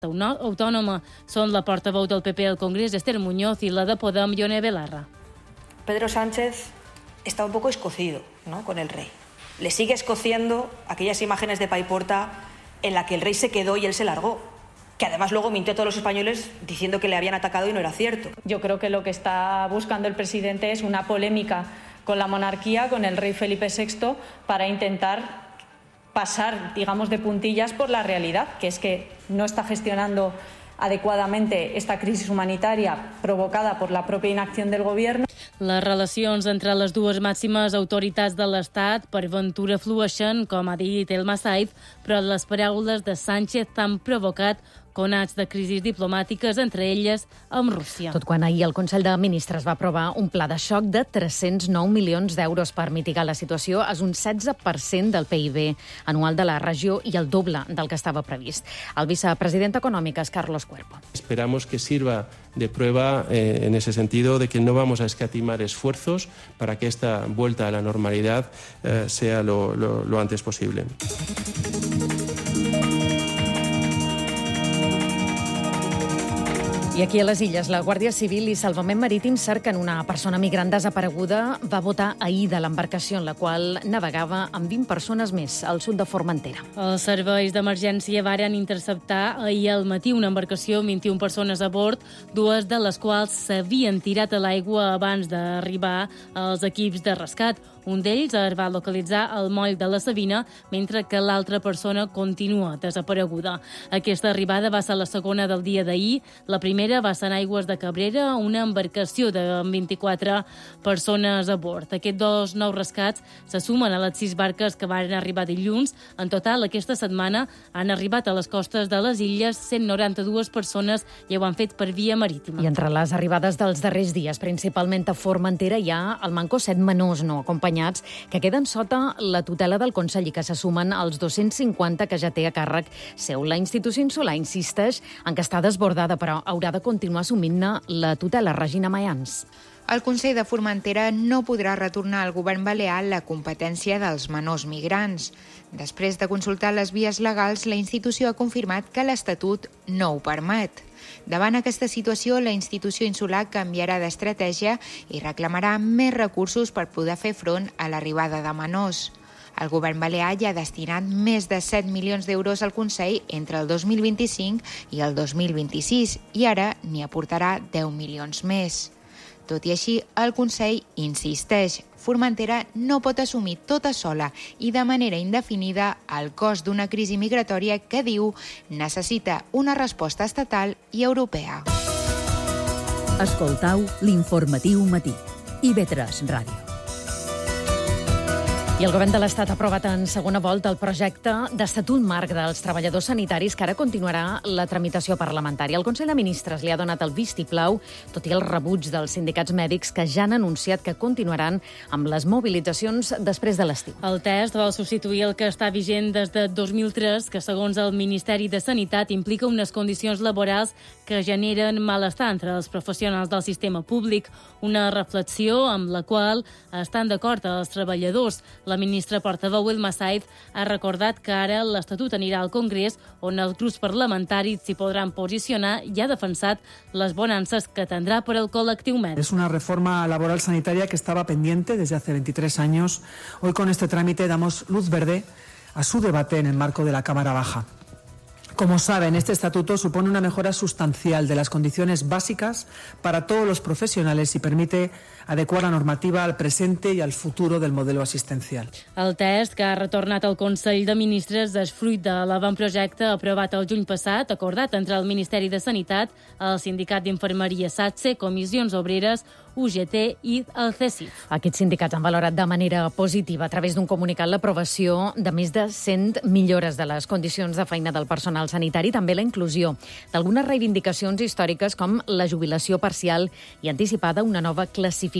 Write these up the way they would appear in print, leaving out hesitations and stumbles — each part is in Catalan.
autònoma. Són la portaveu del PP al Congrés, Esther Muñoz, i la de Podem, Ione Belarra. Pedro Sánchez está un poco escocido, ¿no?, con el rey. Le sigue escociendo aquellas imágenes de Paiporta en la que el rey se quedó y él se largó, que además luego mintió a todos los españoles diciendo que le habían atacado y no era cierto. Yo creo que lo que está buscando el presidente es una polémica con la monarquía, con el rey Felipe VI, para intentar pasar, digamos, de puntillas por la realidad, que es que no está gestionando adequadamente esta crisis humanitaria provocada por la propia inacción del gobierno. Les relacions entre les dues màximes autoritats de l'Estat per ventura flueixen, com ha dit Elma Saif, però les paraules de Sánchez han provocat conats de crisis diplomàtiques, entre elles amb Rússia. Tot quan ahir el Consell de Ministres va aprovar un pla de xoc de 309 milions d'euros per mitigar la situació, és un 16% del PIB anual de la regió i el doble del que estava previst. El vicepresident econòmic és Carlos Cuerpo. Esperamos que sirva de prueba en ese sentido de que no vamos a escatimar esfuerzos para que esta vuelta a la normalidad sea lo antes posible. I aquí a les Illes, la Guàrdia Civil i Salvament Marítim cerquen una persona migrant desapareguda. Va votar ahir de l'embarcació en la qual navegava amb 20 persones més al sud de Formentera. Els serveis d'emergència varen interceptar ahir al matí una embarcació amb 21 persones a bord, dues de les quals s'havien tirat a l'aigua abans d'arribar als equips de rescat. Un d'ells es va localitzar al moll de la Sabina, mentre que l'altra persona continua desapareguda. Aquesta arribada va ser la segona del dia d'ahir. La primera va ser en aigües de Cabrera, una embarcació de 24 persones a bord. Aquests dos nous rescats se sumen a les 6 barques que van arribar dilluns. En total, aquesta setmana han arribat a les costes de les Illes 192 persones i ho han fet per via marítima. I entre les arribades dels darrers dies, principalment a Formentera, hi ha al manco 7 menors no acompanyats que queden sota la tutela del Consell i que se sumen als 250 que ja té a càrrec seu. La institució insular insisteix en que està desbordada, però haurà de continuar assumint-ne la tutela. Regina Mayans. El Consell de Formentera no podrà retornar al govern balear la competència dels menors migrants. Després de consultar les vies legals, la institució ha confirmat que l'Estatut no ho permet. Davant aquesta situació, la institució insular canviarà d'estratègia i reclamarà més recursos per poder fer front a l'arribada de menors. El govern balear ja ha destinat més de 7 milions d'euros al Consell entre el 2025 i el 2026 i ara n'hi aportarà 10 milions més. Tot i així, el Consell insisteix. Formentera no pot assumir tota sola i de manera indefinida el cost d'una crisi migratòria que, diu, necessita una resposta estatal i europea. Escoltau l'informatiu matí. IB3 Ràdio. I el govern de l'Estat ha aprovat en segona volta el projecte d'Estatut Marc dels Treballadors Sanitaris, que ara continuarà la tramitació parlamentària. El Consell de Ministres li ha donat el vistiplau, tot i el rebuig dels sindicats mèdics que ja han anunciat que continuaran amb les mobilitzacions després de l'estiu. El text vol substituir el que està vigent des de 2003, que segons el Ministeri de Sanitat implica unes condicions laborals que generen malestar entre els professionals del sistema públic, una reflexió amb la qual estan d'acord els treballadors. La ministra portaveu Elma Saif ha recordat que ara l'Estatut anirà al Congrés, on els grups parlamentaris s'hi podran posicionar i ha defensat les bonances que tendrá por el colectivo médico. Es una reforma laboral sanitaria que estaba pendiente desde hace 23 años. Hoy con este trámite damos luz verde a su debate en el marco de la Cámara Baja. Como saben, este estatuto supone una mejora sustancial de las condiciones básicas para todos los profesionales y permite adecuar la normativa al presente y al futuro del modelo asistencial. El text, que ha retornat al Consell de Ministres, és fruit de l'avantprojecte aprovat el juny passat, acordat entre el Ministeri de Sanitat, el Sindicat d'Infermeria SATSE, Comissions Obreres, UGT i el CECIF. Aquests sindicats han valorat de manera positiva a través d'un comunicat l'aprovació de més de 100 millores de les condicions de feina del personal sanitari, també la inclusió d'algunes reivindicacions històriques com la jubilació parcial i anticipada, una nova classificació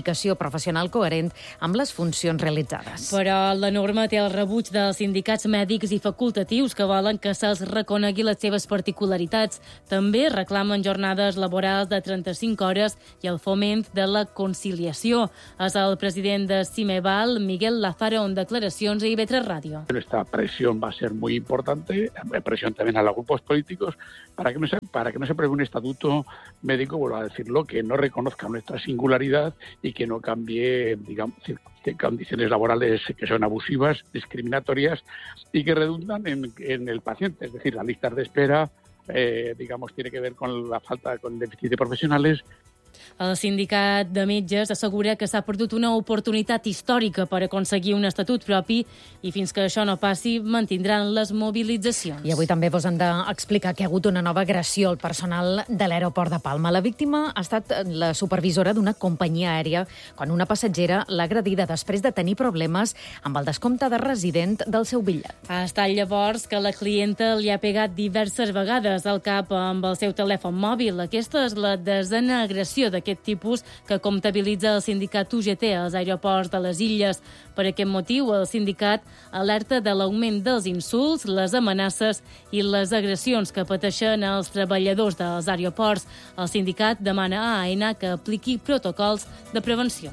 qualificació professional coherent amb les funcions realitzades. Però la norma té el rebuig dels sindicats mèdics i facultatius que volen que se'ls reconegui les seves particularitats. També reclamen jornades laborals de 35 hores i el foment de la conciliació. És el president de Cimeval, Miguel Lázaro, en declaracions a IB3 Radio. Esta presión va a ser muy importante, presión también a los grupos políticos, para que no se apruebe un estatuto médico, vuelvo a decirlo, que no reconozca nuestra singularidad y que no cambie, digamos, condiciones laborales que son abusivas, discriminatorias y que redundan en el paciente. Es decir, las listas de espera, tiene que ver con la falta, con el déficit de profesionales. El sindicat de metges assegura que s'ha perdut una oportunitat històrica per aconseguir un estatut propi i fins que això no passi mantindran les mobilitzacions. I avui també vos hem d'explicar que hi ha hagut una nova agressió al personal de l'aeroport de Palma. La víctima ha estat la supervisora d'una companyia aèria quan una passatgera l'ha agredida després de tenir problemes amb el descompte de resident del seu bitllet. Ha estat llavors que la clienta li ha pegat diverses vegades al cap amb el seu telèfon mòbil. Aquesta és la desena agressió d'aquest tipus que comptabilitza el sindicat UGT als aeroports de les Illes. Per aquest motiu, el sindicat alerta de l'augment dels insults, les amenaces i les agressions que pateixen els treballadors dels aeroports. El sindicat demana a AENA que apliqui protocols de prevenció.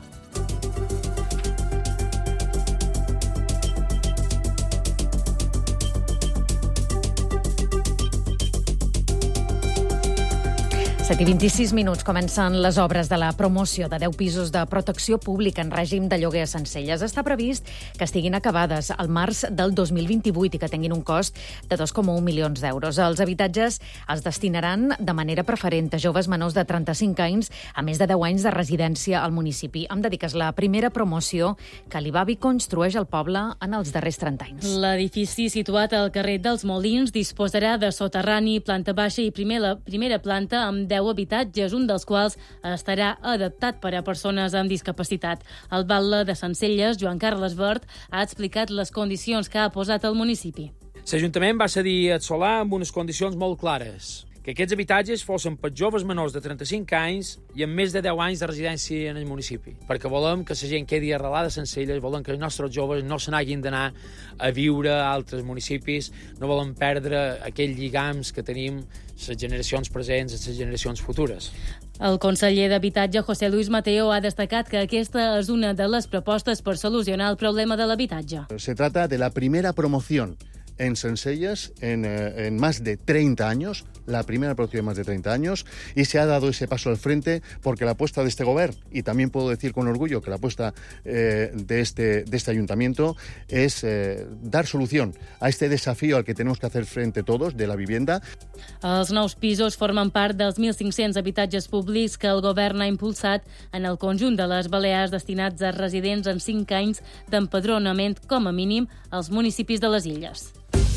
I 26 minuts comencen les obres de la promoció de 10 pisos de protecció pública en règim de lloguer a Sencelles. Està previst que estiguin acabades al març del 2028 i que tinguin un cost de 2,1 milions d'euros. Els habitatges es destinaran de manera preferent a joves menors de 35 anys a més de 10 anys de residència al municipi. Em dediques la primera promoció que l'Ibavi construeix al poble en els darrers 30 anys. L'edifici situat al carrer dels Molins disposarà de soterrani, planta baixa i primera planta amb 10 habitatges, un dels quals estarà adaptat per a persones amb discapacitat. El batlle de Sencelles, Joan Carles Vert, ha explicat les condicions que ha posat el municipi. L'Ajuntament va cedir el solar amb unes condicions molt clares, que aquests habitatges fossin per joves menors de 35 anys i amb més de 10 anys de residència en el municipi, perquè volem que la gent quedi arrelada a Sencelles, volem que els nostres joves no se n'hagin d'anar a viure a altres municipis, no volem perdre aquells lligams que tenim les generacions presents i les generacions futures. El conseller d'Habitatge, José Luis Mateo, ha destacat que aquesta és una de les propostes per solucionar el problema de l'habitatge. Se trata de la primera promoción en Sencelles en más de 30 años, la primera promoción en más de 30 años, y se ha dado ese paso al frente porque la apuesta de este gobierno, y también puedo decir con orgullo que la apuesta de este ayuntamiento es dar solución a este desafío al que tenemos que hacer frente todos de la vivienda. Els nous pisos formen part dels 1.500 habitatges públics que el govern ha impulsat en el conjunt de les Balears destinats a residents en 5 anys d'empadronament, com a mínim, als municipis de les Illes.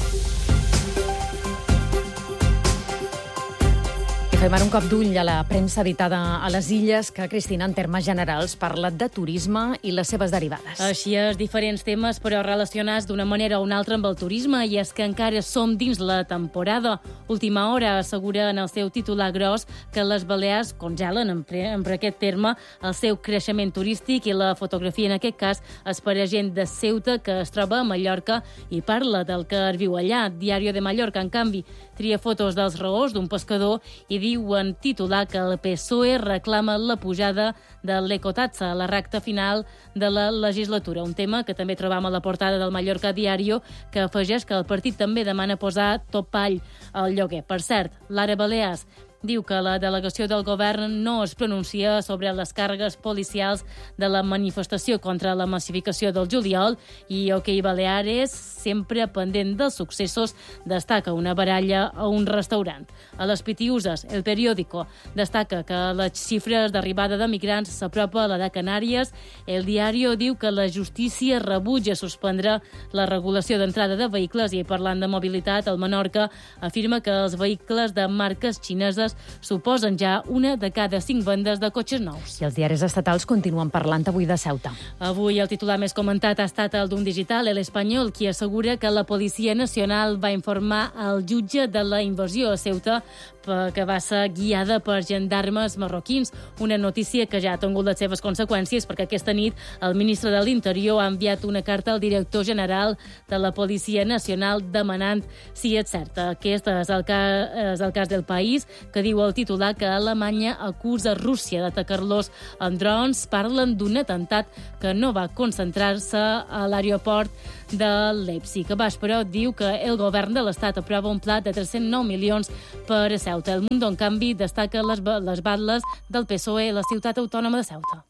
Fem ara un cop d'ull a la premsa editada a les Illes que, Cristina, en termes generals, parla de turisme i les seves derivades. Així és, diferents temes, però relacionats d'una manera o una altra amb el turisme, i és que encara som dins la temporada. Última Hora assegura en el seu titular gros que les Balears congelen, en aquest terme, el seu creixement turístic, i la fotografia, en aquest cas, és per a gent de Ceuta que es troba a Mallorca i parla del que es viu allà. Diario de Mallorca, en canvi, tria fotos dels raors d'un pescador i diu en titular que el PSOE reclama la pujada de l'ecotatxa a la recta final de la legislatura. Un tema que també trobam a la portada del Mallorca Diario, que afegeix que el partit també demana posar topall al lloguer. Per cert, l'Ara Balears diu que la delegació del govern no es pronuncia sobre les càrregues policials de la manifestació contra la massificació del juliol, i OK Baleares, sempre pendent dels successos, destaca una baralla a un restaurant. A les Pitiuses, El Periódico destaca que les xifres d'arribada de migrants s'apropa a la de Canàries. El Diario diu que la justícia rebutja suspendre la regulació d'entrada de vehicles, i parlant de mobilitat, el Menorca afirma que els vehicles de marques xineses usades suposen ja 1 de cada 5 vendes de cotxes nous. I els diaris estatals continuen parlant avui de Ceuta. Avui el titular més comentat ha estat el d'un digital, El Espanyol, qui assegura que la Policia Nacional va informar al jutge de la invasió a Ceuta que va ser guiada per gendarmes marroquins. Una notícia que ja ha tingut les seves conseqüències perquè aquesta nit el ministre de l'Interior ha enviat una carta al director general de la Policia Nacional demanant si és certa. Aquest és el cas del País, que diu el titular que Alemanya acusa Rússia d'atacar-los amb drons. Parlen d'un atemptat que no va concentrar-se a l'aeroport de Leipzig. Baix, però, diu que el govern de l'Estat aprova un pla de 309 milions per a Ceuta. El Mundo, en canvi, destaca les batlles del PSOE a la ciutat autònoma de Ceuta.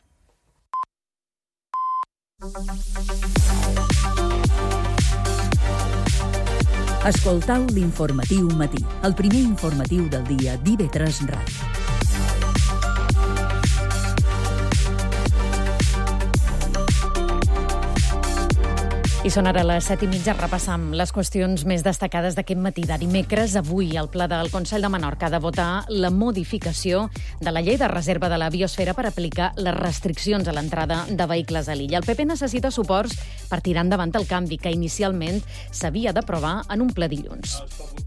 Escoltau l'informatiu matí, el primer informatiu del dia d'IV3 Ràdio. I són ara les 7:30, repassam les qüestions més destacades d'aquest matí de dimecres. Avui el Ple del Consell de Menorca ha de votar la modificació de la llei de reserva de la biosfera per aplicar les restriccions a l'entrada de vehicles a l'illa. El PP necessita suports per tirar endavant el canvi que inicialment s'havia d'aprovar en un ple dilluns.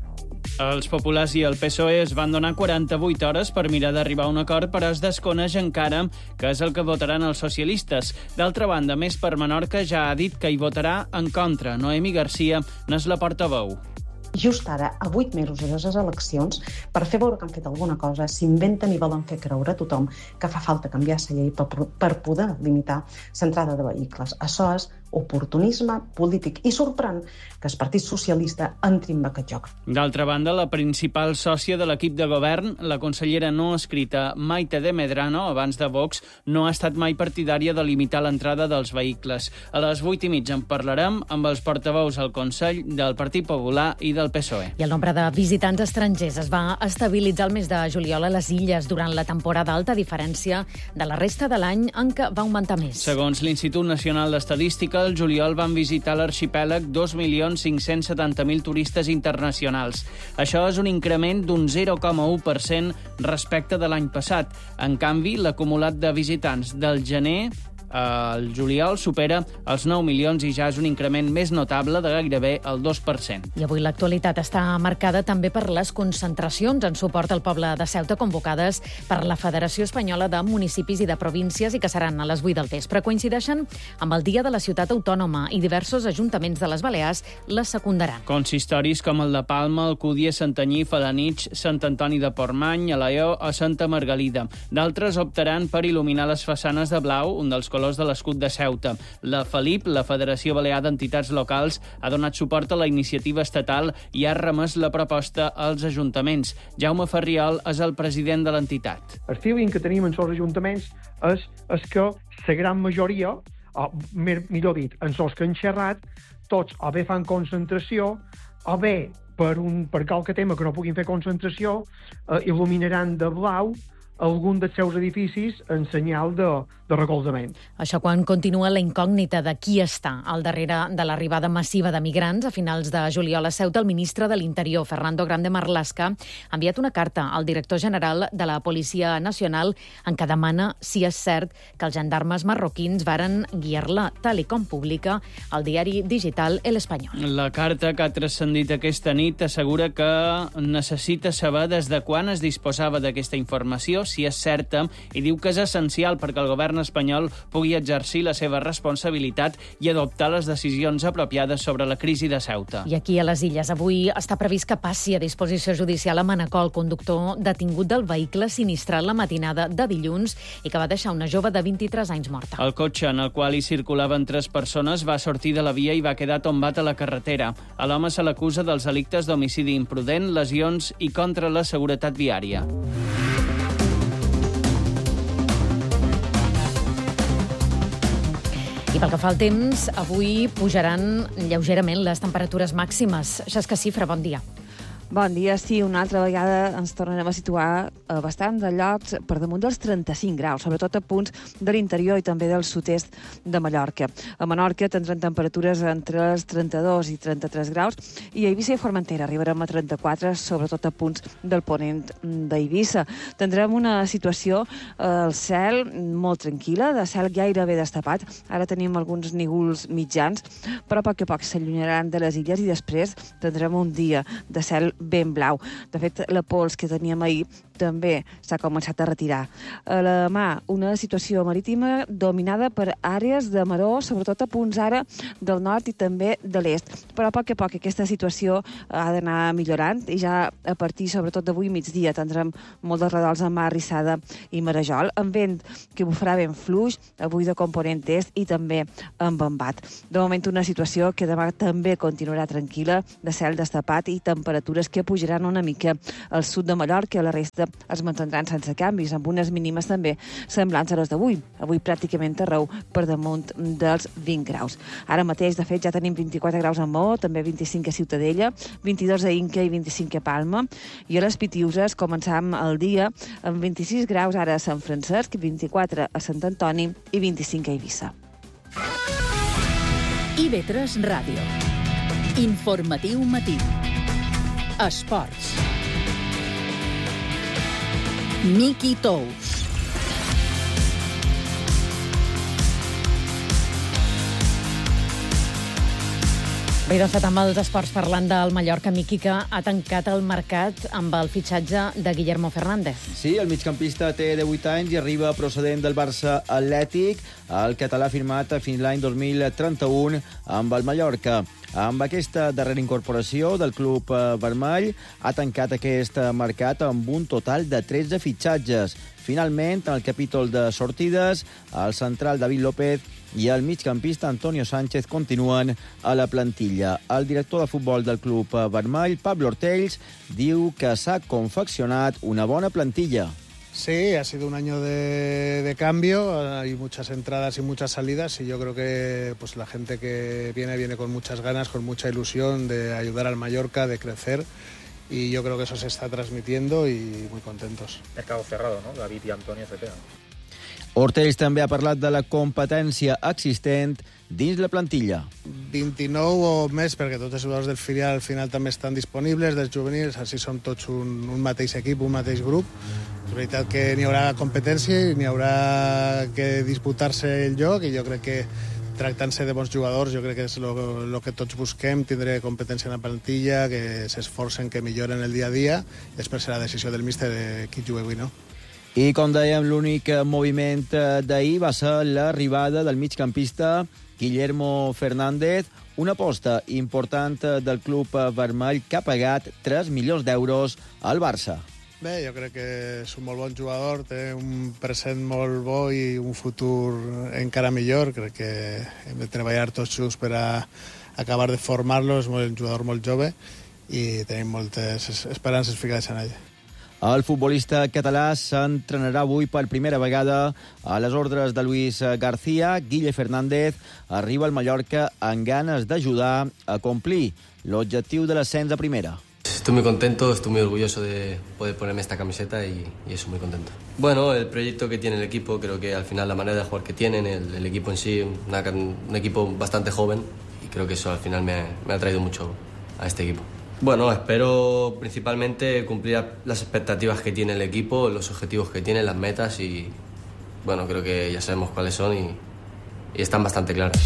Els populars i el PSOE es van donar 48 hores per mirar d'arribar a un acord, però es desconeix encara que és el que votaran els socialistes. D'altra banda, Més per Menorca ja ha dit que hi votarà en contra. Noemi Garcia n'és la portaveu. Just ara, a 8 mesos de les eleccions, per fer veure que han fet alguna cosa, s'inventen i volen fer creure a tothom que fa falta canviar la llei per poder limitar l'entrada de vehicles. Això és oportunisme polític i sorprèn que el Partit Socialista entri en aquest joc. D'altra banda, la principal sòcia de l'equip de govern, la consellera no escrita Maite de Medrano, abans de Vox, no ha estat mai partidària de limitar l'entrada dels vehicles. A les 8:30 en parlarem amb els portaveus al Consell del Partit Popular i del PSOE. I el nombre de visitants estrangers es va estabilitzar el mes de juliol a les Illes durant la temporada alta, a diferència de la resta de l'any en què va augmentar més. Segons l'Institut Nacional d'Estadística, el juliol van visitar l'arxipèlag 2.570.000 turistes internacionals. Això és un increment d'un 0,1% respecte de l'any passat. En canvi, l'acumulat de visitants del gener el juliol supera els 9 milions i ja és un increment més notable de gairebé el 2%. I avui l'actualitat està marcada també per les concentracions en suport al poble de Ceuta convocades per la Federació Espanyola de Municipis i de Províncies i que seran a les 8 del vespre. Coincideixen amb el Dia de la Ciutat Autònoma i diversos ajuntaments de les Balears les secundaran. Consistoris com el de Palma, Alcúdia, Santanyí, Felanitx, Sant Antoni de Portmany, Alaior o Santa Margalida. D'altres optaran per il·luminar les façanes de blau, un dels colors de l'escut de Ceuta. La FELIP, la Federació Balear d'Entitats Locals, ha donat suport a la iniciativa estatal i ha remès la proposta als ajuntaments. Jaume Ferriol és el president de l'entitat. El feeling que tenim en els ajuntaments és que la gran majoria, o millor dit, en els que han xerrat, tots o bé fan concentració, o bé per qualque tema que no puguin fer concentració, il·luminaran de blau algun dels seus edificis en senyal de recolzament. Això quan continua la incògnita de qui està al darrere de l'arribada massiva de migrants. A finals de juliol a Ceuta, el ministre de l'Interior, Fernando Grande Marlaska, ha enviat una carta al director general de la Policia Nacional en què demana si és cert que els gendarmes marroquins varen guiar-la, tal i com publica el diari digital El Espanyol. La carta que ha transcendit aquesta nit assegura que necessita saber des de quan es disposava d'aquesta informació, si és certa, i diu que és essencial perquè el govern espanyol pugui exercir la seva responsabilitat i adoptar les decisions apropiades sobre la crisi de Ceuta. I aquí a les Illes avui està previst que passi a disposició judicial a Manacor el conductor detingut del vehicle sinistrat la matinada de dilluns i que va deixar una jove de 23 anys morta. El cotxe en el qual hi circulaven 3 persones va sortir de la via i va quedar tombat a la carretera. A l'home se l'acusa dels delictes d'homicidi imprudent, lesions i contra la seguretat viària. I pel que fa al temps, avui pujaran lleugerament les temperatures màximes. Xesca Cifra, bon dia. Bon dia. Sí, una altra vegada ens tornarem a situar a bastants llocs per damunt dels 35 graus, sobretot a punts de l'interior i també del sud-est de Mallorca. A Menorca tindrem temperatures entre els 32 i 33 graus i a Eivissa i Formentera arribarem a 34, sobretot a punts del ponent d'Eivissa. Tindrem una situació al cel molt tranquil·la, de cel gairebé destapat. Ara tenim alguns nígols mitjans, però a poc a poc s'allunyaran de les illes i després tindrem un dia de cel ben blau. De fet, la pols que teníem ahir també s'ha començat a retirar. A la mà, una situació marítima dominada per àrees de maró, sobretot a punts ara del nord i també de l'est. Però a poc aquesta situació ha d'anar millorant i ja a partir, sobretot d'avui migdia, tindrem molt de radols a mar, Rissada i Marajol, amb vent que bufarà ben fluix, avui de component est i també amb embat. De moment, una situació que demà també continuarà tranquil·la, de cel destapat i temperatures que pujaran una mica al sud de Mallorca, a la resta es mantindran sense canvis, amb unes mínimes també semblants a les d'avui. Avui pràcticament arreu per damunt dels 20 graus. Ara mateix, de fet, ja tenim 24 graus a Maó, també 25 a Ciutadella, 22 a Inca i 25 a Palma, i a les Pitiuses començam el dia amb 26 graus ara a Sant Francesc, 24 a Sant Antoni i 25 a Eivissa. IB3 Ràdio. Informatiu matí. Esports. Miqui Tous. Bé, doncs amb els esports parlant del Mallorca, Miqui, que ha tancat el mercat amb el fitxatge de Guillermo Fernández. Sí, el migcampista té 18 anys i arriba procedent del Barça Atlètic. El català ha firmat fins l'any 2031 amb el Mallorca. Amb aquesta darrera incorporació del club vermell, ha tancat aquest mercat amb un total de 13 fitxatges. Finalment, en el capítol de sortides, el central David López i el migcampista Antonio Sánchez continuen a la plantilla. El director de futbol del club vermell, Pablo Ortells, diu que s'ha confeccionat una bona plantilla. Sí, ha sido un año de cambio, hay muchas entradas y muchas salidas y yo creo que pues, la gente que viene con muchas ganas, con mucha ilusión de ayudar al Mallorca, de crecer y yo creo que eso se está transmitiendo y muy contentos. Mercado cerrado, ¿no? David y Antonio se quedan. Ortells també ha parlat de la competència existent dins la plantilla. 29 o més, perquè tots els jugadors del filial al final també estan disponibles, dels juvenils, així som tots un mateix equip, un mateix grup. És veritat que n'hi haurà competència i n'hi haurà que disputar-se el lloc i jo crec que tractant-se de bons jugadors, jo crec que és el que tots busquem, tindre competència en la plantilla, que s'esforcen, que milloren el dia a dia, i després serà decisió del míster de qui juga avui, no? I, com dèiem, l'únic moviment d'ahir va ser l'arribada del migcampista Guillermo Fernández, una aposta important del club vermell que ha pagat 3 milions d'euros al Barça. Bé, jo crec que és un molt bon jugador, té un present molt bo i un futur encara millor. Crec que hem de treballar tots junts per a acabar de formar-lo. És un jugador molt jove i tenim moltes esperances ficades en ell. El futbolista català s'entrenarà avui per primera vegada a les ordres de Luis García. Guille Fernández arriba al Mallorca amb ganes d'ajudar a complir l'objectiu de l'ascens a primera. Estoy muy contento, estoy muy orgulloso de poder ponerme esta camiseta y eso, muy contento. Bueno, el proyecto que tiene el equipo, creo que al final la manera de jugar que tienen, el equipo en sí, un equipo bastante joven y creo que eso al final me ha traído mucho a este equipo. Bueno, espero principalmente cumplir las expectativas que tiene el equipo, los objetivos que tiene, las metas y bueno, creo que ya sabemos cuáles son y están bastante claras.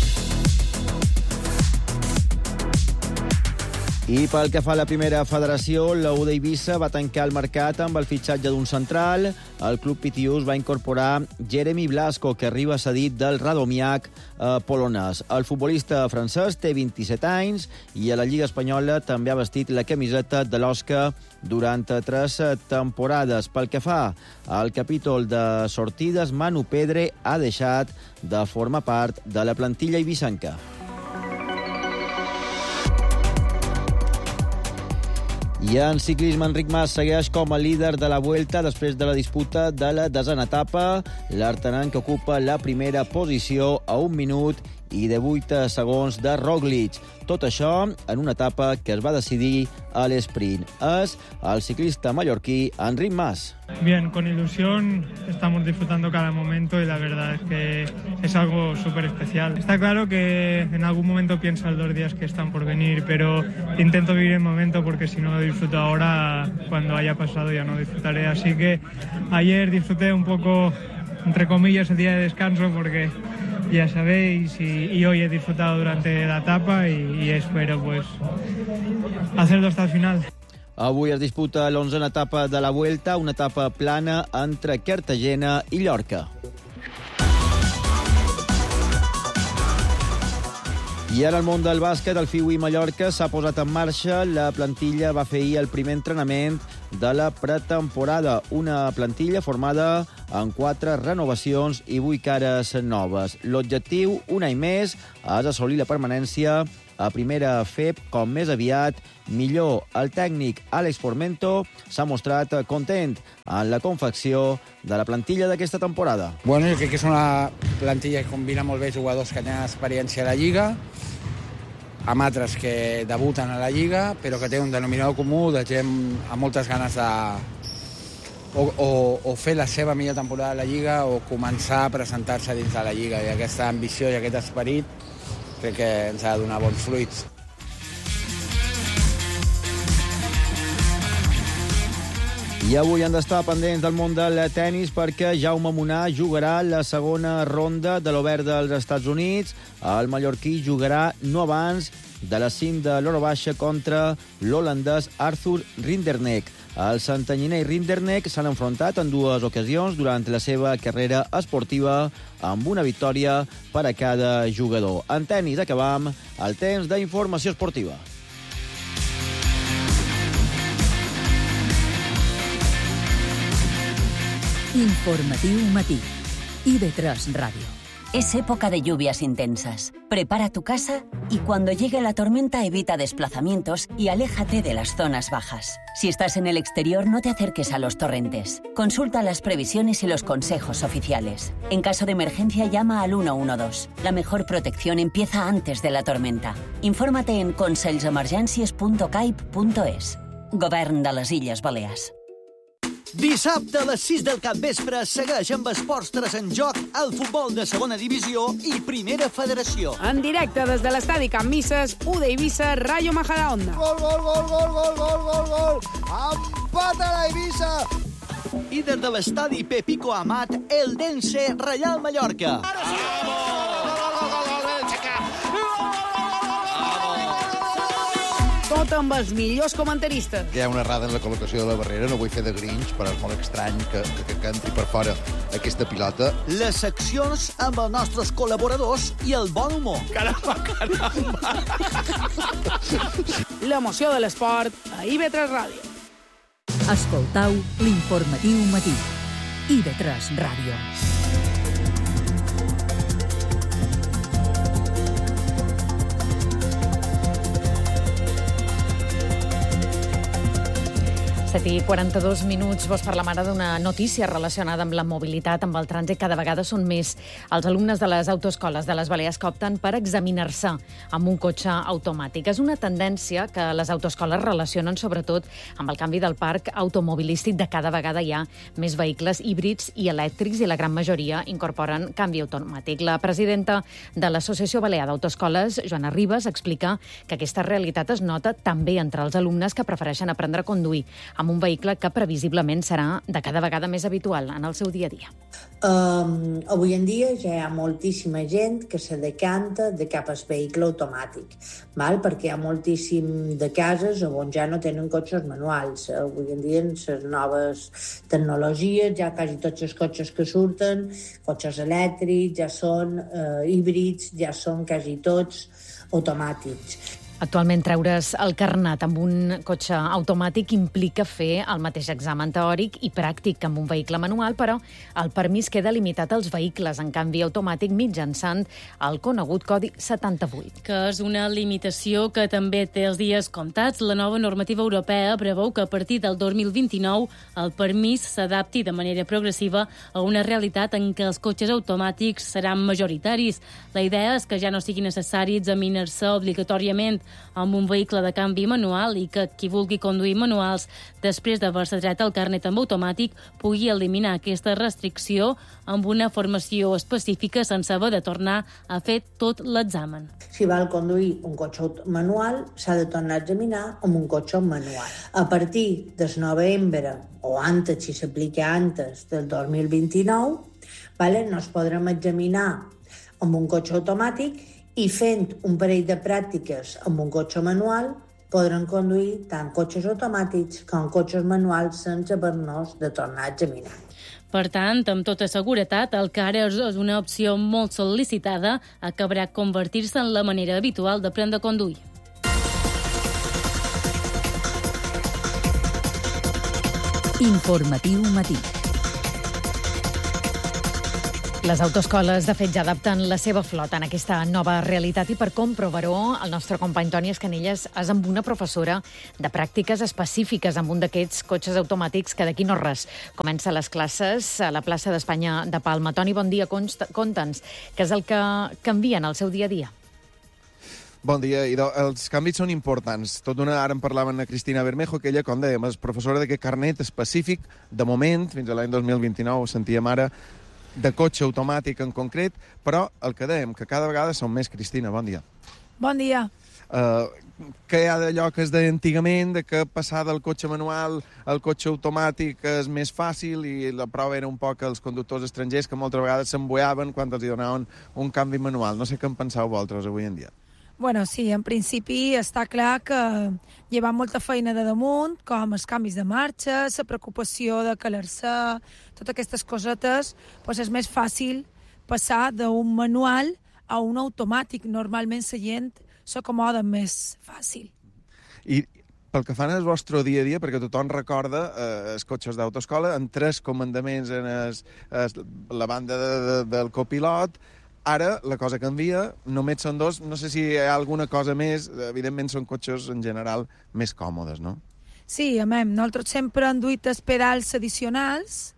I pel que fa a la primera federació, la U d'Eivissa va tancar el mercat amb el fitxatge d'un central. El club Pitiús va incorporar Jeremy Blasco, que arriba cedit del Radomiak polonès. El futbolista francès té 27 anys i a la Lliga Espanyola també ha vestit la camiseta de l'Osca durant 3 temporades. Pel que fa al capítol de sortides, Manu Pedre ha deixat de formar part de la plantilla eivissenca. I en ciclisme, Enric Mas segueix com a líder de la Vuelta després de la disputa de la 10a etapa. L'artenant que ocupa la primera posició a 1 minut i de 8 segons de Roglic. Tot això en una etapa que es va decidir a l'esprint. És el ciclista mallorquí Enric Mas. Bien, con ilusión, estamos disfrutando cada momento y la verdad es que es algo súper especial. Está claro que en algún momento pienso en los días que están por venir, pero intento vivir el momento porque si no lo disfruto ahora, cuando haya pasado ya no disfrutaré. Así que ayer disfruté un poco, entre comillas, el día de descanso porque ya sabéis, y hoy he disfrutado durante la etapa y espero pues hacerlo hasta el final. Avui es disputa l'11a etapa de la Vuelta, una etapa plana entre Cartagena i Llorca. I ara el món del bàsquet, el Fiui Mallorca s'ha posat en marxa. La plantilla va fer ahir el primer entrenament de la pretemporada. Una plantilla formada en 4 renovacions i 8 cares noves. L'objectiu, un any més, és assolir la permanència a primera FEP com més aviat millor. El tècnic Àlex Formento s'ha mostrat content en la confecció de la plantilla d'aquesta temporada. Bueno, jo crec que és una plantilla que combina molt bé jugadors que tenen experiència a la Lliga, amb altres que debuten a la Lliga, però que té un denominador comú de gent amb moltes ganes de o fer la seva millor temporada a la Lliga o començar a presentar-se dins de la Lliga. I aquesta ambició i aquest esperit crec que ens ha de donar bons fruits. I avui han d'estar pendents del món del tennis perquè Jaume Munar jugarà la segona ronda de l'Obert dels Estats Units. El mallorquí jugarà no abans de les 5 de l'hora baixa contra l'holandès Arthur Rinderknecht. El santanyiner i Rinderknecht s'han enfrontat en 2 ocasions durant la seva carrera esportiva amb una victòria per a cada jugador. En tennis acabam el temps d'informació esportiva. Informatiu Matí. IB3 Radio. Es época de lluvias intensas. Prepara tu casa y cuando llegue la tormenta evita desplazamientos y aléjate de las zonas bajas. Si estás en el exterior, no te acerques a los torrentes. Consulta las previsiones y los consejos oficiales. En caso de emergencia, llama al 112. La mejor protección empieza antes de la tormenta. Infórmate en conselsemergències.caip.es. Govern de les Illes Balears. Dissabte a les 6 del capvespre segueix amb esports 3 en joc, el futbol de segona divisió i primera federació. En directe des de l'estadi Can Misses, UD Eivissa, Rayo Majadahonda. Gol, gol, gol, gol, gol, gol, gol, gol! Empat a l'Eivissa! I des de l'estadi Pepico Amat, Eldense, Reial Mallorca. Tot amb els millors comentaristes. Hi ha una errada en la col·locació de la barrera, no vull fer de Grinch, però és molt estrany que entri per fora aquesta pilota. Les seccions amb els nostres col·laboradors i el bon humor. Caramba! L'emoció de l'esport a IB3 Ràdio. Escoltau l'informatiu matí. IB3 Ràdio. I 42 minuts. Vols parlar ara d'una notícia relacionada amb la mobilitat, amb el trànsit. Cada vegada són més els alumnes de les autoescoles de les Balears que opten per examinar-se amb un cotxe automàtic. És una tendència que les autoescoles relacionen sobretot amb el canvi del parc automobilístic. De cada vegada hi ha més vehicles híbrids i elèctrics i la gran majoria incorporen canvi automàtic. La presidenta de l'Associació Balear d'Autoescoles, Joana Ribas, explica que aquesta realitat es nota també entre els alumnes que prefereixen aprendre a conduir amb un vehicle que previsiblement serà de cada vegada més habitual en el seu dia a dia. Avui en dia ja hi ha moltíssima gent que se decanta de cap al vehicle automàtic, perquè hi ha moltíssim de cases on ja no tenen cotxes manuals. Avui en dia, en les noves tecnologies, ja quasi tots els cotxes que surten, cotxes elèctrics, ja són híbrids, ja són quasi tots automàtics. Actualment, treure's el carnet amb un cotxe automàtic implica fer el mateix examen teòric i pràctic que amb un vehicle manual, però el permís queda limitat als vehicles en canvi automàtic mitjançant el conegut Codi 78. Que és una limitació que també té els dies comptats. La nova normativa europea preveu que a partir del 2029 el permís s'adapti de manera progressiva a una realitat en què els cotxes automàtics seran majoritaris. La idea és que ja no sigui necessari examinar-se obligatòriament amb un vehicle de canvi manual i que qui vulgui conduir manuals després d'haver-se tret el carnet amb automàtic pugui eliminar aquesta restricció amb una formació específica sense haver de tornar a fer tot l'examen. Si vol conduir un cotxe manual, s'ha de tornar a examinar amb un cotxe manual. A partir del novembre, o antes, si s'aplica antes del 2029, no es podrem examinar amb un cotxe automàtic i fent un parell de pràctiques amb un cotxe manual podran conduir tant cotxes automàtics com cotxes manuals sense haver-nos de tornar a examinar. Per tant, amb tota seguretat, el que ara és una opció molt sol·licitada acabarà convertir-se en la manera habitual d'aprendre a conduir. Informatiu matí. Les autoescoles, de fet, ja adapten la seva flota en aquesta nova realitat i per comprovar-ho, el nostre company Toni Escanillas és amb una professora de pràctiques específiques amb un d'aquests cotxes automàtics que d'aquí no res comença les classes a la plaça d'Espanya de Palma. Toni, bon dia, conta'ns què és el que canvien al seu dia a dia. Bon dia, idò. Els canvis són importants. Tot d'una, ara en parlava amb Cristina Bermejo, que ella, com dèiem, és professora d'aquest carnet específic, de moment, fins a l'any 2029, ho sentíem ara, de cotxe automàtic en concret, però el que dèiem, que cada vegada són més. Cristina, bon dia. Bon dia. Que hi ha d'allò que es deia antigament, de que passar del cotxe manual al cotxe automàtic és més fàcil i la prova era un poc els conductors estrangers que moltes vegades s'embueaven quan els donaven un canvi manual. No sé què en penseu vosaltres avui en dia. Bueno, sí, en principi està clar que lleva molta feina de damunt, com els canvis de marxa, la preocupació de calar-se, totes aquestes cosetes, doncs és més fàcil passar d'un manual a un automàtic. Normalment la gent s'acomoda més fàcil. I pel que fan al vostre dia a dia, perquè tothom recorda els cotxes d'autoescola, en 3 comandaments en la banda del copilot. Ara la cosa canvia, només són 2. No sé si hi ha alguna cosa més. Evidentment són cotxes en general més còmodes, no? Sí, nosaltres sempre hem duit els pedals addicionals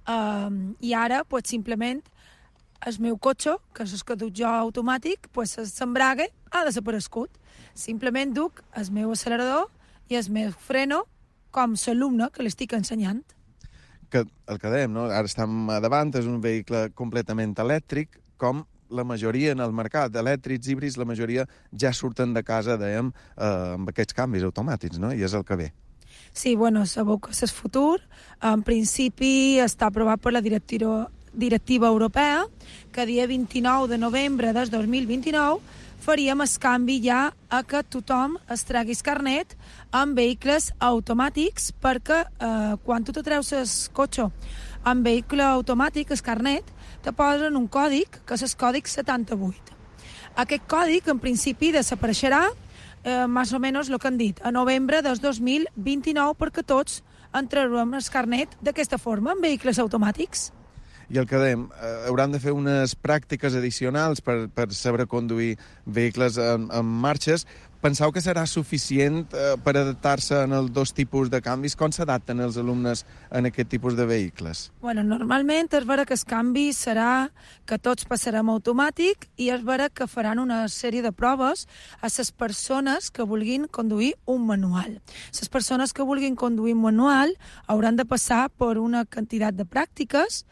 i ara, simplement, el meu cotxe, que és el que duc jo automàtic, s'embraga, ha desaparegut. Simplement duc el meu accelerador i el meu freno com l'alumne que l'estic ensenyant. Que el que dèiem, no? Ara estem davant, és un vehicle completament elèctric, com la majoria en el mercat, elèctrics, híbrids, la majoria ja surten de casa, dèiem, amb aquests canvis automàtics, no? I és el que ve. Sí, sabeu que és el futur. En principi està aprovat per la directiva europea, que dia 29 de novembre del 2029 faríem el canvi ja a que tothom es tregui el carnet amb vehicles automàtics, perquè quan tu te treus el cotxe amb vehicle automàtic, el carnet, te posen un còdic, que és el còdic 78. Aquest còdic, en principi, desapareixerà, més o menys el que han dit, a novembre del 2029, perquè tots entrerem el carnet d'aquesta forma, en vehicles automàtics. I el que dèiem, hauran de fer unes pràctiques addicionals per saber conduir vehicles en marxes. Penseu que serà suficient per adaptar-se en els 2 tipus de canvis? Com s'adapten els alumnes en aquest tipus de vehicles? Normalment és vera que el canvi serà que tots passarem automàtic i és vera que faran una sèrie de proves a les persones que vulguin conduir un manual. Les persones que vulguin conduir un manual hauran de passar per una quantitat de pràctiques.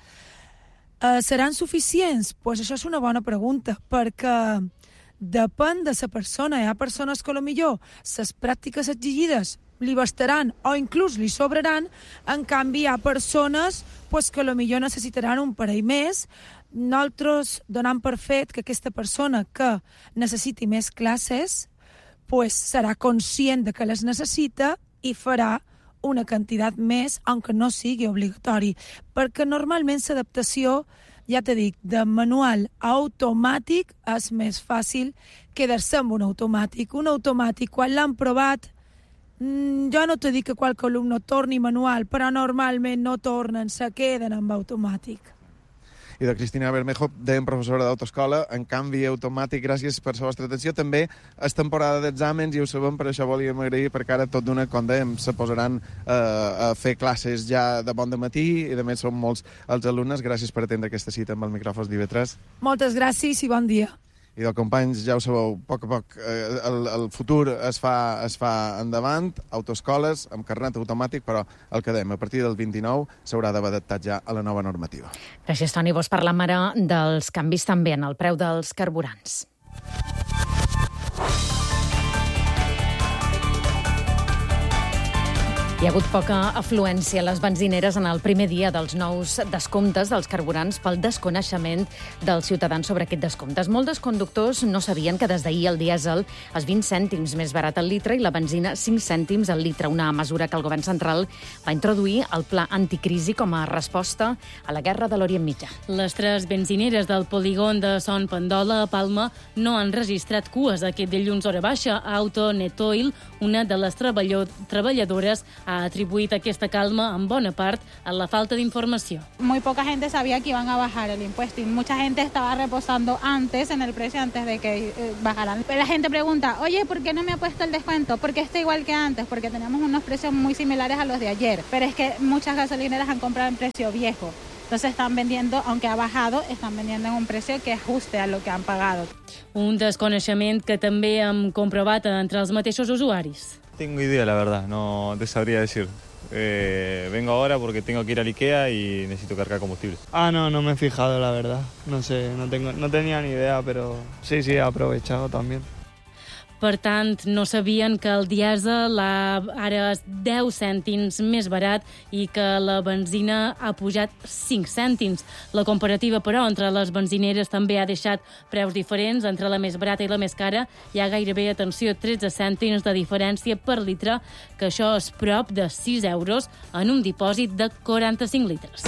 Seran suficients? Doncs això és una bona pregunta, perquè depèn de la persona. Hi ha persones que potser les pràctiques exigides li bastaran o inclús li sobraran, en canvi hi ha persones que potser necessitaran un parell més. Nosaltres donem per fet que aquesta persona que necessiti més classes serà conscient de que les necessita i farà una quantitat més, aunque no sigui obligatori, perquè normalment l'adaptació, ja t'he dit, de manual a automàtic és més fàcil quedar-se amb un automàtic. Un automàtic, quan l'han provat, jo no t'he dit que qualque alumne torni manual, però normalment no tornen, se queden amb automàtic. I de Cristina Bermejo, dèiem professora d'autoescola, en canvi automàtic, gràcies per la vostra atenció. També és temporada d'exàmens i ho sabem, per això volíem agrair, perquè ara tot d'una, com dèiem, se posaran a fer classes ja de bon dematí i a més són molts els alumnes. Gràcies per atendre aquesta cita amb el micròfon d'IV3. Moltes gràcies i bon dia. I companys, ja ho sabeu, a poc el futur es fa endavant, autoescoles amb carnet automàtic, però el que dèiem, a partir del 29 s'haurà d'haver adaptat ja a la nova normativa. Gràcies, Toni. Vols parlar ara dels canvis també en el preu dels carburants. Hi ha hagut poca afluència a les benzineres en el primer dia dels nous descomptes dels carburants pel desconeixement dels ciutadans sobre aquest descomptes. Molts dels conductors no sabien que des d'ahir el dièsel és 20 cèntims més barat al litre i la benzina 5 cèntims al litre, una mesura que el govern central va introduir al pla anticrisi com a resposta a la guerra de l'Orient Mitjà. Les 3 benzineres del polígon de Son Pendola a Palma no han registrat cues aquest dilluns hora baixa. AutoNetoil, una de les treballadores, ha atribuït aquesta calma en bona part a la falta de información. Muy poca gente sabía que iban a bajar el impuesto y mucha gente estaba reposando antes en el precio antes de que bajaran. La gente pregunta, oye, ¿por qué no me ha puesto el descuento? Porque está igual que antes, porque tenemos unos precios muy similares a los de ayer. Pero es que muchas gasolineras han comprado en precio viejo. Entonces están vendiendo, aunque ha bajado, están vendiendo en un precio que ajuste a lo que han pagado. Un desconeixement que també hem comprovat entre els mateixos usuaris. Tengo idea, la verdad, no te sabría decir. Vengo ahora porque tengo que ir al IKEA y necesito cargar combustible. No me he fijado, la verdad. No sé, no tenía ni idea, pero sí, he aprovechado también. Per tant, no sabien que el dièsel ara és 10 cèntims més barat i que la benzina ha pujat 5 cèntims. La comparativa, però, entre les benzineres també ha deixat preus diferents. Entre la més barata i la més cara hi ha gairebé, atenció, 13 cèntims de diferència per litre, que això és prop de 6 euros en un dipòsit de 45 litres.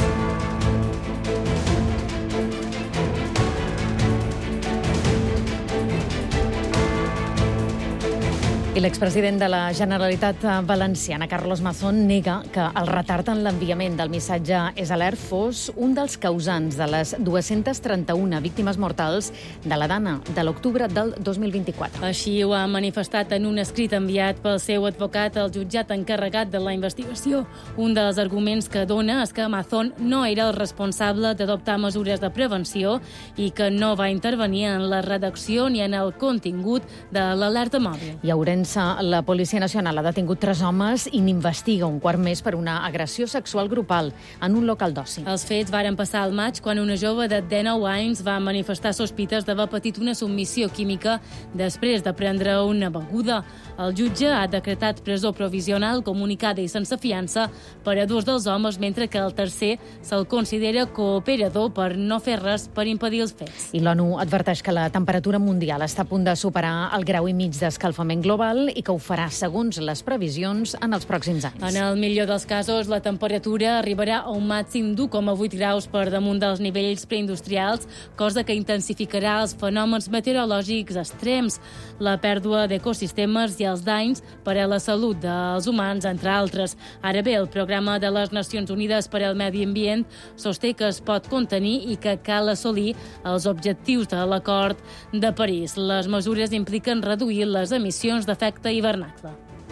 I l'expresident de la Generalitat Valenciana, Carlos Mazón, nega que el retard en l'enviament del missatge SLR fos un dels causants de les 231 víctimes mortals de la Dana de l'octubre del 2024. Així ho ha manifestat en un escrit enviat pel seu advocat al jutjat encarregat de la investigació. Un dels arguments que dona és que Mazón no era el responsable d'adoptar mesures de prevenció i que no va intervenir en la redacció ni en el contingut de l'alerta mòbil. I a Ourense, la Policia Nacional ha detingut 3 homes i n'investiga un quart més per una agressió sexual grupal en un local d'oci. Els fets varen passar al maig quan una jove de 19 anys va manifestar sospites d'haver patit una submissió química després de prendre una beguda. El jutge ha decretat presó provisional comunicada i sense fiança per a 2 dels homes, mentre que el tercer se'l considera cooperador per no fer res per impedir els fets. I l'ONU adverteix que la temperatura mundial està a punt de superar el 1,5 graus d'escalfament global i que ho farà segons les previsions en els pròxims anys. En el millor dels casos, la temperatura arribarà a un màxim d'1,8 graus per damunt dels nivells preindustrials, cosa que intensificarà els fenòmens meteorològics extrems, la pèrdua d'ecosistemes i els danys per a la salut dels humans, entre altres. Ara bé, el programa de les Nacions Unides per al Medi Ambient sosté que es pot contenir i que cal assolir els objectius de l'Acord de París. Les mesures impliquen reduir les emissions d'efecte hivernacle.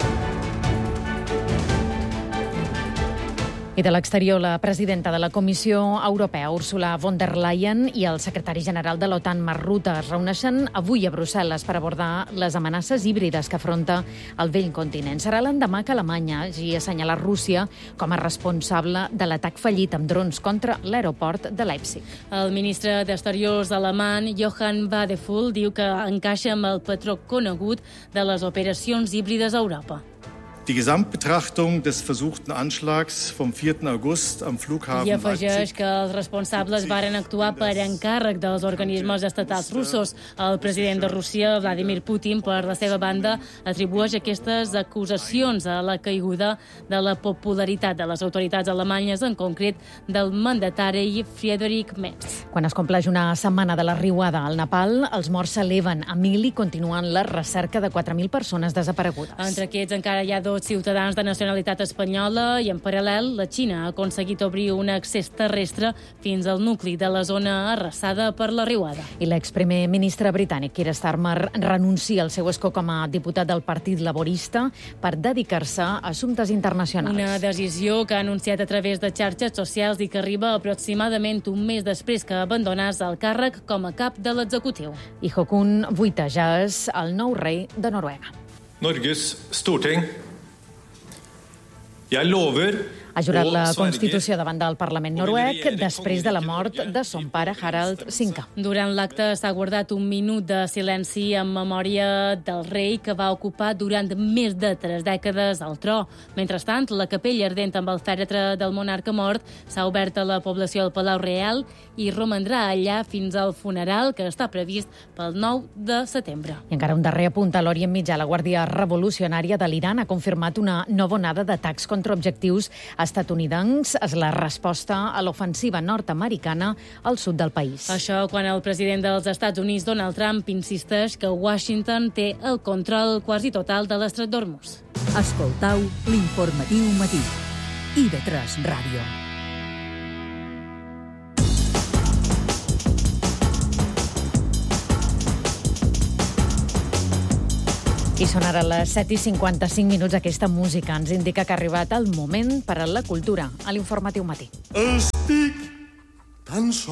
I de l'exterior, la presidenta de la Comissió Europea, Ursula von der Leyen, i el secretari general de l'OTAN, Mark Rutte, es reuneixen avui a Brussel·les per abordar les amenaces híbrides que afronta el vell continent. Serà l'endemà que Alemanya hagi assenyalat Rússia com a responsable de l'atac fallit amb drons contra l'aeroport de Leipzig. El ministre d'Exteriors alemany, Johann Wadephul, diu que encaixa amb el patró conegut de les operacions híbrides a Europa. Die Gesamtbetrachtung des versuchten Anschlags vom 4. August am Flughafen I afegeix Leipzig. que els responsables varen actuar per encàrrec dels organismes estatals russos. El president de Rússia, Vladimir Putin, per la seva banda, atribueix aquestes acusacions a la caiguda de la popularitat de les autoritats alemanyes, en concret del mandatari Friedrich Merz. Quan es compleix una setmana de la riuada al Nepal, els morts s'eleven a 1.000 i continuen la recerca de 4.000 persones desaparegudes. Entre aquests encara hi ha 2 tots ciutadans de nacionalitat espanyola i, en paral·lel, la Xina ha aconseguit obrir un accés terrestre fins al nucli de la zona arrasada per la riuada. I l'exprimer ministre britànic Keir Starmer renuncia al seu escó com a diputat del Partit Laborista per dedicar-se a assumptes internacionals. Una decisió que ha anunciat a través de xarxes socials i que arriba aproximadament un mes després que abandonés el càrrec com a cap de l'executiu. I Håkon VIII ja és el nou rei de Noruega. Norges Storting. Jeg lover... Ha jurat la Constitució davant del Parlament noruec després de la mort de son pare Harald V. Durant l'acte s'ha guardat un minut de silenci en memòria del rei que va ocupar durant més de 3 dècades el tro. Mentrestant, la capella ardent amb el fèretre del monarca mort s'ha obert a la població del Palau Real i romandrà allà fins al funeral que està previst pel 9 de setembre. I encara un darrer apunt a l'Orient Mitjà. La Guàrdia Revolucionària de l'Iran ha confirmat una nova onada d'atacs contra objectius estatunidencs. És la resposta a l'ofensiva nord-americana al sud del país. Això quan el president dels Estats Units, Donald Trump, insisteix que Washington té el control quasi total de l'Estret d'Hormuz. Escoltau l'informatiu matí. IB3 Ràdio. I són ara les 7:55. Aquesta música ens indica que ha arribat el moment per a la cultura, a l'informatiu matí. Estic tan sol